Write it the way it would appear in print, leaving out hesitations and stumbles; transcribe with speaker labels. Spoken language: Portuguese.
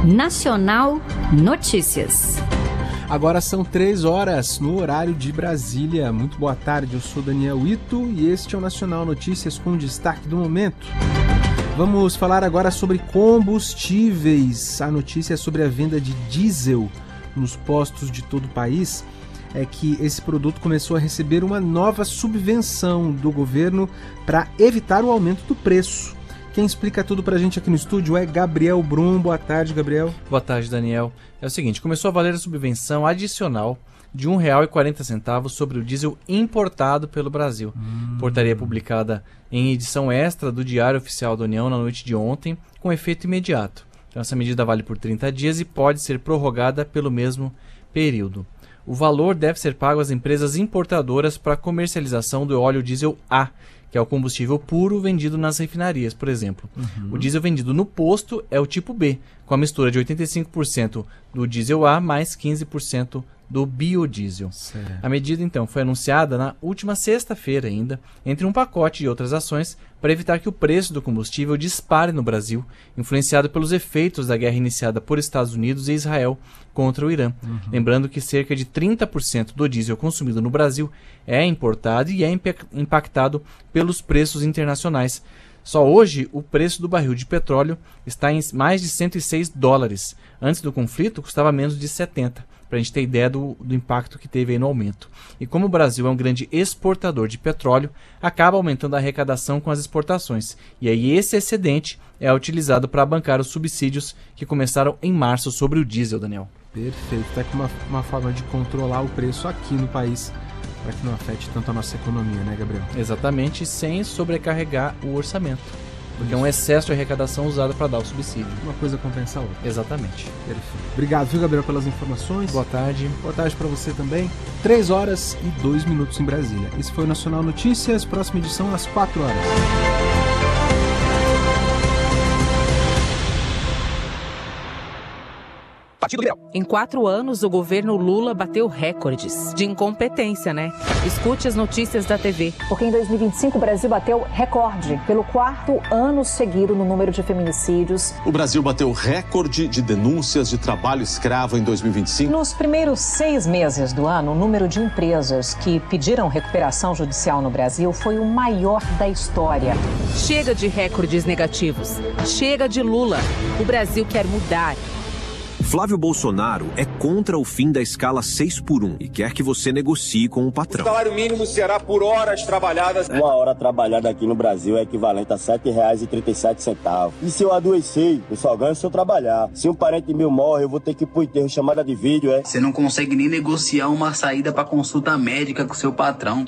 Speaker 1: Nacional Notícias.
Speaker 2: Agora são 3 horas no horário de Brasília. Muito boa tarde, eu sou Daniel Ito e este é o Nacional Notícias com destaque do momento. Vamos falar agora sobre combustíveis. A notícia é sobre a venda de diesel nos postos de todo o país. É que esse produto começou a receber uma nova subvenção do governo para evitar o aumento do preço. Quem explica tudo pra gente aqui no estúdio é Gabriel Brum. Boa tarde, Gabriel.
Speaker 3: Boa tarde, Daniel. É o seguinte, começou a valer a subvenção adicional de R$ 1,40 sobre o diesel importado pelo Brasil. Portaria publicada em edição extra do Diário Oficial da União na noite de ontem, com efeito imediato. Então, essa medida vale por 30 dias e pode ser prorrogada pelo mesmo período. O valor deve ser pago às empresas importadoras para comercialização do óleo diesel A, que é o combustível puro vendido nas refinarias, por exemplo. O diesel vendido no posto é o tipo B, com a mistura de 85% do diesel A mais 15% do biodiesel.
Speaker 2: Certo.
Speaker 3: A medida, então, foi anunciada na última sexta-feira ainda, entre um pacote de outras ações, para evitar que o preço do combustível dispare no Brasil, influenciado pelos efeitos da guerra iniciada por Estados Unidos e Israel contra o Irã. Lembrando que cerca de 30% do diesel consumido no Brasil é importado e é impactado pelos preços internacionais. Só hoje, o preço do barril de petróleo está em mais de $106. Antes do conflito, custava menos de 70, para a gente ter ideia do impacto que teve aí no aumento. E como o Brasil é um grande exportador de petróleo, acaba aumentando a arrecadação com as exportações. E aí esse excedente é utilizado para bancar os subsídios que começaram em março sobre o diesel, Daniel.
Speaker 2: Perfeito. Está aqui uma forma de controlar o preço aqui no país, para que não afete tanto a nossa economia, né, Gabriel?
Speaker 3: Exatamente, sem sobrecarregar o orçamento. Porque é um excesso de arrecadação usado para dar o subsídio.
Speaker 2: Uma coisa compensa a outra.
Speaker 3: Exatamente.
Speaker 2: Perfeito. Obrigado, viu, Gabriel, pelas informações.
Speaker 3: Boa tarde.
Speaker 2: Boa tarde para você também. 3 horas e 2 minutos em Brasília. Esse foi o Nacional Notícias. Próxima edição às 4 horas.
Speaker 4: Em 4 anos, o governo Lula bateu recordes de incompetência, né? Escute as notícias da TV.
Speaker 5: Porque em 2025 o Brasil bateu recorde pelo 4º ano seguido no número de feminicídios.
Speaker 6: O Brasil bateu recorde de denúncias de trabalho escravo em 2025.
Speaker 5: Nos primeiros 6 meses do ano, o número de empresas que pediram recuperação judicial no Brasil foi o maior da história.
Speaker 4: Chega de recordes negativos. Chega de Lula. O Brasil quer mudar.
Speaker 7: Flávio Bolsonaro é contra o fim da escala 6x1 e quer que você negocie com o patrão.
Speaker 8: O salário mínimo será por horas trabalhadas.
Speaker 9: 1 hora trabalhada aqui no Brasil é equivalente a R$ 7,37. E se eu adoecer, eu só ganho se eu trabalhar. Se um parente meu morre, eu vou ter que ir pro enterro, chamada de vídeo,
Speaker 10: Você não consegue nem negociar uma saída para consulta médica com seu patrão.